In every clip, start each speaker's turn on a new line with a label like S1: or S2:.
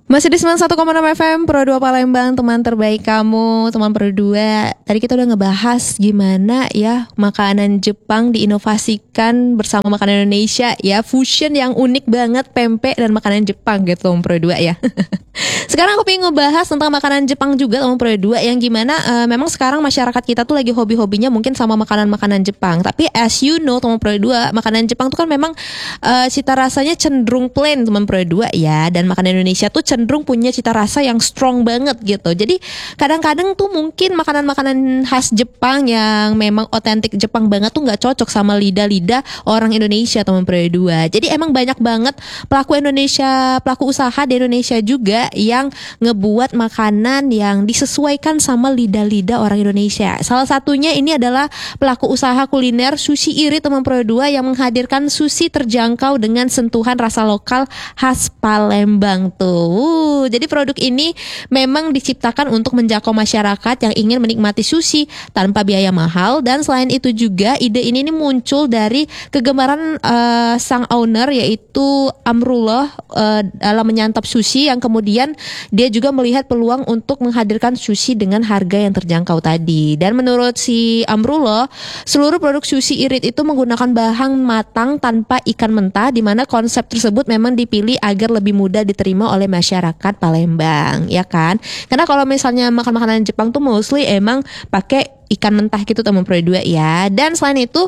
S1: Masih di 91,6 FM Pro 2 Palembang, teman terbaik kamu, teman Pro 2. Tadi kita udah ngebahas gimana ya makanan Jepang diinovasikan bersama makanan Indonesia ya, fusion yang unik banget, pempek dan makanan Jepang gitu teman Pro 2 ya. Sekarang aku pengen ngebahas tentang makanan Jepang juga teman Pro 2, yang gimana memang sekarang masyarakat kita tuh lagi hobi-hobinya mungkin sama makanan-makanan Jepang. Tapi as you know teman Pro 2, makanan Jepang tuh kan memang cita rasanya cenderung plain teman Pro 2 ya, dan makanan Indonesia tuh cenderung punya cita rasa yang strong banget gitu. Jadi kadang-kadang tuh mungkin makanan-makanan khas Jepang yang memang otentik Jepang banget tuh nggak cocok sama lidah-lidah orang Indonesia teman Pro 2. Jadi emang banyak banget pelaku usaha di Indonesia juga yang ngebuat makanan yang disesuaikan sama lidah-lidah orang Indonesia. Salah satunya ini adalah pelaku usaha kuliner Sushi Irit teman Pro 2 yang menghadirkan sushi terjangkau dengan sentuhan rasa lokal khas Palembang tuh. Jadi produk ini memang diciptakan untuk menjangkau masyarakat yang ingin menikmati sushi tanpa biaya mahal, dan selain itu juga ide ini muncul dari kegemaran sang owner yaitu Amrullah dalam menyantap sushi, yang kemudian dia juga melihat peluang untuk menghadirkan sushi dengan harga yang terjangkau tadi. Dan menurut si Amrullah, seluruh produk Sushi Irit itu menggunakan bahan matang tanpa ikan mentah, di mana konsep tersebut memang dipilih agar lebih mudah diterima oleh masyarakat Palembang, ya kan? Karena kalau misalnya makan makanan Jepang tuh mostly emang pakai ikan mentah gitu teman Pro 2 ya. Dan selain itu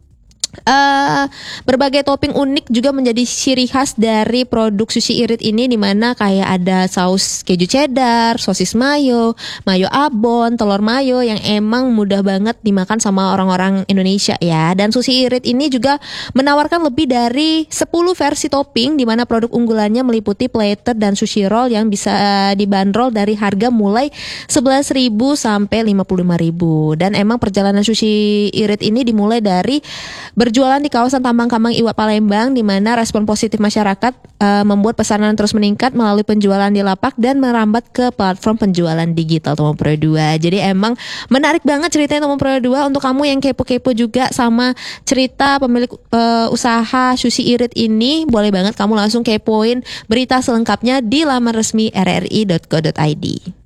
S1: berbagai topping unik juga menjadi ciri khas dari produk Sushi Irit ini, dimana kayak ada saus keju cheddar, sosis mayo, mayo abon, telur mayo yang emang mudah banget dimakan sama orang-orang Indonesia ya. Dan Sushi Irit ini juga menawarkan lebih dari 10 versi topping, dimana produk unggulannya meliputi platter dan sushi roll yang bisa dibanderol dari harga mulai 11.000 sampai 55.000. Dan emang perjalanan Sushi Irit ini dimulai dari berjualan di kawasan Tambang Kambang Iwak Palembang, di mana respon positif masyarakat membuat pesanan terus meningkat melalui penjualan di lapak dan merambat ke platform penjualan digital teman Pro 2. Jadi emang menarik banget ceritanya teman Pro 2. Untuk kamu yang kepo-kepo juga sama cerita pemilik usaha Sushi Irit ini, boleh banget kamu langsung kepoin berita selengkapnya di laman resmi rri.co.id.